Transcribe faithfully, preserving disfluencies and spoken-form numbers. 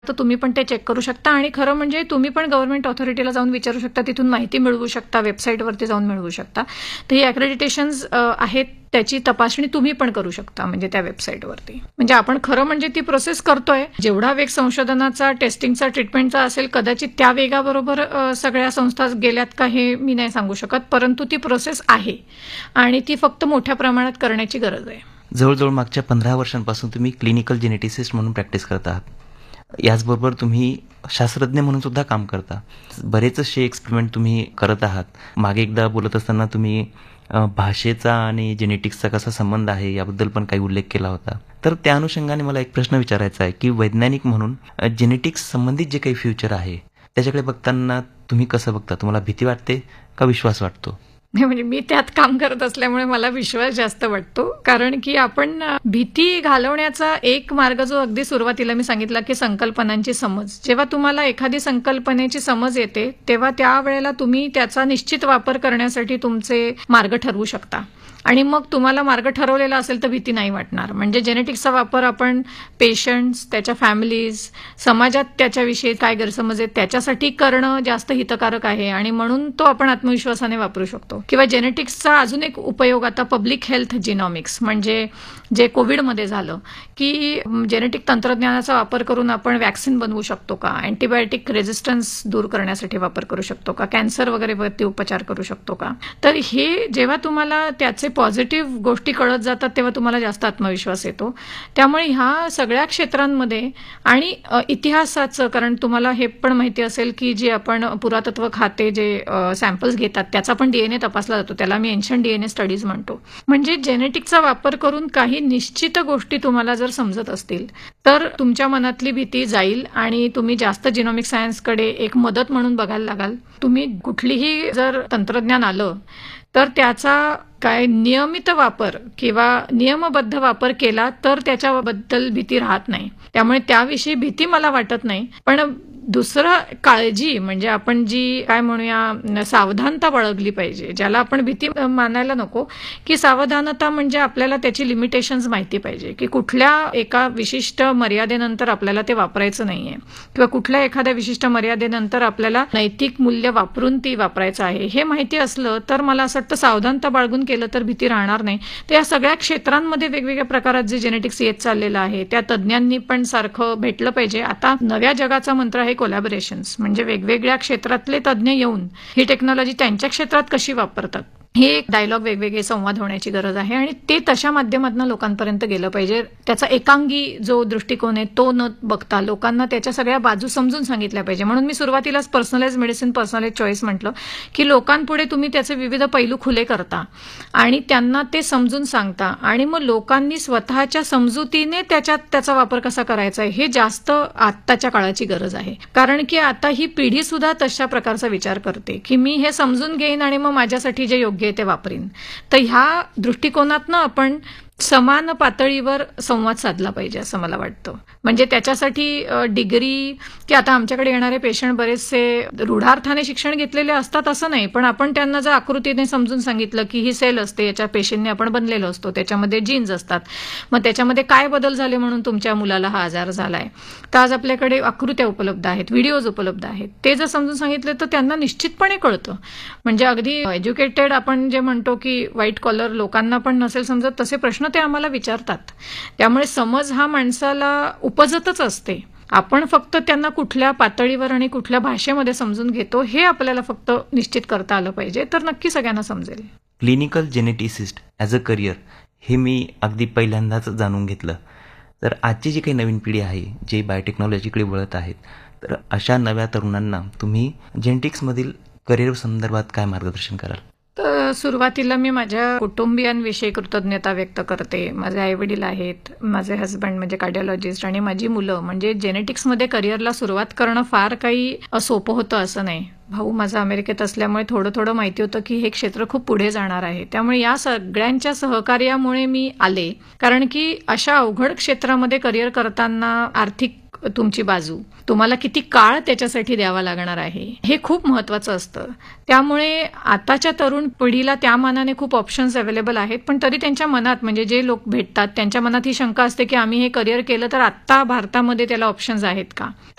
तर तुम्ही पण ते चेक करू शकता आणि खरं म्हणजे तुम्ही पण गव्हर्नमेंट ऑथॉरिटीला जाऊन विचारू शकता, तिथून माहिती मिळवू शकता, वेबसाईटवरती जाऊन मिळवू शकता. तर ही अक्रेडिटेशन्स आहेत, त्याची तपासणी तुम्ही पण करू शकता म्हणजे त्या वेबसाईटवरती. म्हणजे आपण खरं म्हणजे ती प्रोसेस करतोय. जेवढा वेग संशोधनाचा, टेस्टिंगचा, ट्रीटमेंटचा असेल कदाचित त्या वेगाबरोबर सगळ्या संस्था गेल्यात का हे मी नाही सांगू शकत, परंतु ती प्रोसेस आहे आणि ती फक्त मोठ्या प्रमाणात करण्याची गरज आहे. जवळजवळ मागच्या पंधरा वर्षांपासून तुम्ही क्लिनिकल जेनेटिसिस्ट म्हणून प्रॅक्टिस करत आहात. याचबरोबर तुम्ही शास्त्रज्ञ म्हणून सुद्धा काम करता. बरेचसे एक्सपेरिमेंट तुम्ही करत आहात. मागे एकदा बोलत असताना तुम्ही भाषेचा आणि जेनेटिक्सचा कसा संबंध आहे याबद्दल पण काही उल्लेख केला होता. तर त्या अनुषंगाने मला एक प्रश्न विचारायचा आहे की वैज्ञानिक म्हणून जेनेटिक्स संबंधित जे काही फ्युचर आहे त्याच्याकडे बघताना तुम्ही कसं बघता? तुम्हाला भीती वाटते का विश्वास वाटतो? नाही, म्हणजे मी त्यात काम करत असल्यामुळे मला विश्वास जास्त वाटतो. कारण की आपण भीती घालवण्याचा एक मार्ग जो अगदी सुरुवातीला मी सांगितला की संकल्पनांची समज. जेव्हा तुम्हाला एखादी संकल्पनेची समज येते तेव्हा त्यावेळेला तुम्ही त्याचा निश्चित वापर करण्यासाठी तुमचे मार्ग ठरवू शकता आणि मग तुम्हाला मार्ग ठरवलेला असेल तर भीती नाही वाटणार. म्हणजे जेनेटिक्सचा वापर आपण पेशंट्स, त्याच्या फॅमिलीज, समाजात त्याच्याविषयी काय गैरसमज आहेत त्याच्यासाठी करणं जास्त हितकारक आहे आणि म्हणून तो आपण आत्मविश्वासाने वापरू शकतो. किंवा जेनेटिक्सचा अजून एक उपयोग आता पब्लिक हेल्थ जिनॉमिक्स, म्हणजे जे कोविडमध्ये झालं की जेनेटिक तंत्रज्ञानाचा वापर करून आपण वॅक्सिन बनवू शकतो का, अँटीबायोटिक रेझिस्टन्स दूर करण्यासाठी वापर करू शकतो का, कॅन्सर वगैरे वरती उपचार करू शकतो का. तर हे जेव्हा तुम्हाला त्याचे पॉझिटिव्ह गोष्टी कळत जातात तेव्हा तुम्हाला जास्त आत्मविश्वास येतो. त्यामुळे ह्या सगळ्या क्षेत्रांमध्ये आणि इतिहासाचं, कारण तुम्हाला हे पण माहिती असेल की जे आपण पुरातत्व खाते जे सॅम्पल्स घेतात त्याचा पण डीएनए तपासला जातो, त्याला मी एन्शंट डीएनए स्टडीज म्हणतो. म्हणजे जेनेटिकचा वापर करून काही निश्चित गोष्टी तुम्हाला जर समजत असतील तर तुमच्या मनातली भीती जाईल आणि तुम्ही जास्त जिनोमिक सायन्सकडे एक मदत म्हणून बघायला लागाल. तुम्ही कुठलीही जर तंत्रज्ञान आलं तर त्याचा काय नियमित वापर किंवा नियमबद्ध वापर केला तर त्याच्याबद्दल भीती राहत नाही. त्यामुळे त्याविषयी भीती मला वाटत नाही. पण दुसरं काळजी म्हणजे आपण जी काय म्हणूया सावधानता बाळगली पाहिजे, ज्याला आपण भीती मानायला नको, की सावधानता म्हणजे आपल्याला त्याची लिमिटेशन्स माहिती पाहिजे की कुठल्या एका विशिष्ट मर्यादेनंतर आपल्याला ते वापरायचं नाहीये किंवा कुठल्या एखाद्या विशिष्ट मर्यादेनंतर आपल्याला नैतिक मूल्य वापरून ती वापरायचं आहे हे माहिती असलं तर मला असं वाटतं सावधानता बाळगून केलं तर भीती राहणार नाही. तर या सगळ्या क्षेत्रांमध्ये वेगवेगळ्या प्रकारात जे जेनेटिक्स येत चाललेलं आहे त्या तज्ज्ञांनी पण सारखं भेटलं पाहिजे. आता नव्या जगाचा मंत्र आहे कोलॅबोरेशन्स, म्हणजे वेगवेगळ्या क्षेत्रातले तज्ज्ञ येऊन ही टेक्नॉलॉजी त्यांच्या क्षेत्रात कशी वापरतात हे एक डायलॉग, वेगवेगळे संवाद होण्याची गरज आहे आणि ते तशा माध्यमातून लोकांपर्यंत गेलं पाहिजे. त्याचा एकांगी जो दृष्टिकोन आहे तो न बघता लोकांना त्याच्या सगळ्या बाजू समजून सांगितल्या पाहिजे. म्हणून मी सुरुवातीलाच पर्सनलाइज मेडिसिन, पर्सनलाइज चॉईस म्हटलं की लोकांपुढे तुम्ही त्याचे विविध पैलू खुले करता आणि त्यांना ते समजून सांगता आणि मग लोकांनी स्वतःच्या समजुतीने त्याच्यात त्याचा वापर कसा करायचा आहे हे जास्त आत्ताच्या काळाची गरज आहे. कारण की आता ही पिढी सुद्धा तशा प्रकारचा विचार करते की मी हे समजून घेईन आणि मग माझ्यासाठी जे योग्य ते वापरीन. तर ह्या दृष्टिकोनातनं आपण समान पातळीवर संवाद साधला पाहिजे असं मला वाटतं. म्हणजे त्याच्यासाठी डिग्री की आता आमच्याकडे येणारे पेशंट बरेचसे रूढार्थाने शिक्षण घेतलेले असतात असं नाही, पण आपण त्यांना जर आकृतीने समजून सांगितलं की ही सेल असते, याच्या पेशींनी आपण बनलेलो असतो, त्याच्यामध्ये जीन्स असतात, मग त्याच्यामध्ये काय बदल झाले म्हणून तुमच्या मुलाला हा आजार झालाय, तर आज आपल्याकडे आकृत्या उपलब्ध आहेत, व्हिडिओज उपलब्ध आहेत, ते जर समजून सांगितले तर त्यांना निश्चितपणे कळतं. म्हणजे अगदी एज्युकेटेड आपण जे म्हणतो की व्हाईट कॉलर लोकांना पण नसेल समजत तसे प्रश्न ते आम्हाला विचारतात. त्यामुळे समज हा माणसाला उपजतच असते. आपण फक्त त्यांना कुठल्या पातळीवर आणि कुठल्या भाषेमध्ये समजून घेतो हे आपल्याला फक्त निश्चित करता आलं पाहिजे, तर नक्की सगळ्यांना समजेल. Clinical geneticist as a career हे मी अगदी पहिल्यांदाच जाणून घेतलं. तर आजची जी काही नवीन पिढी आहे जे बायोटेक्नॉलॉजीकडे वळत आहेत, तर अशा नव्या तरुणांना तुम्ही जेनेटिक्समधील करिअर संदर्भात काय मार्गदर्शन कराल? तर सुरुवातीला मी माझ्या कुटुंबियांविषयी कृतज्ञता व्यक्त करते. माझे आई वडील आहेत, माझे हस्बंड म्हणजे कार्डिओलॉजिस्ट आणि माझी मुलं. म्हणजे जेनेटिक्समध्ये करिअरला सुरुवात करणं फार काही सोपं होतं असं नाही. भाऊ माझा अमेरिकेत असल्यामुळे थोडं थोडं माहिती होतं की हे क्षेत्र खूप पुढे जाणार आहे. त्यामुळे या सगळ्यांच्या सहकार्यामुळे मी आले. कारण की अशा अवघड क्षेत्रामध्ये करिअर करताना आर्थिक तुमची बाजू, तुम्हाला किती काळ त्याच्यासाठी द्यावा लागणार आहे, हे खूप महत्त्वाचं असतं. त्यामुळे आताच्या तरुण पिढीला त्या मानाने खूप ऑप्शन्स अवेलेबल आहेत, पण तरी त्यांच्या मनात म्हणजे जे लोक भेटतात त्यांच्या मनात ही शंका असते की आम्ही हे करिअर केलं तर आत्ता भारतामध्ये त्याला ऑप्शन्स आहेत का.